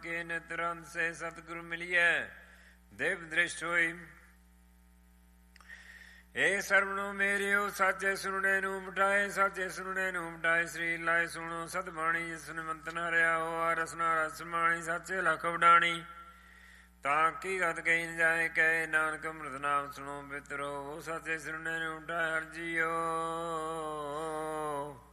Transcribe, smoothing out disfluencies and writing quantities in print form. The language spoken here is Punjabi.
ਕੇ ਨਿਤਰੰਤ ਸੇ ਸਤਿਗੁਰੂ ਮਿਲੀਐ ਦੇਵ ਦ੍ਰਿਸ਼ਟ ਹੋਈ। ਏ ਸਰਵਣੋ ਮੇਰਿਓ ਸਾਚੇ ਸੁਣਨੇ ਨੂੰ ਮਿਟਾਏ, ਸਾਚੇ ਸੁਣਨੇ ਨੂੰ ਮਿਟਾਏ। ਸ੍ਰੀ ਲਾਏ ਸੁਣੋ ਸਤਬਾਣੀ, ਜਿਸ ਨਿਮੰਤਨ ਹਰਿਆ ਹੋਆ ਰਸਨਾ ਰਸ ਮਾਣੀ। ਸਾਚੇ ਲਖ ਵਡਾਣੀ ਤਾਂ ਕੀ ਗਤ ਕਹੀ ਨ ਜਾਏ, ਕਹੇ ਨਾਨਕ ਅੰਮ੍ਰਿਤ ਨਾਮ ਸੁਣੋ ਬਿਤਰੋ। ਸਾਚੇ ਸੁਣਨੇ ਨੂੰ ਮਿਟਾਏ ਹਰਿ ਜੀਓ।